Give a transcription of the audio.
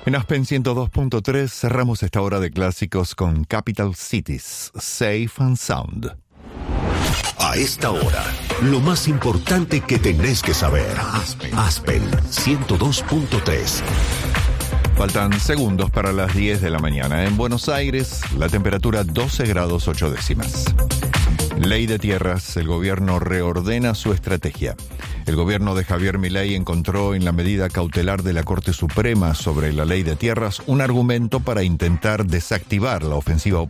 En Aspen 102.3 cerramos esta hora de clásicos con Capital Cities, Safe and Sound. A esta hora, lo más importante que tenés que saber. Aspen 102.3. Faltan segundos para las 10 de la mañana. En Buenos Aires, la temperatura 12 grados 8 décimas. Ley de tierras, el gobierno reordena su estrategia. El gobierno de Javier Milei encontró en la medida cautelar de la Corte Suprema sobre la ley de tierras un argumento para intentar desactivar la ofensiva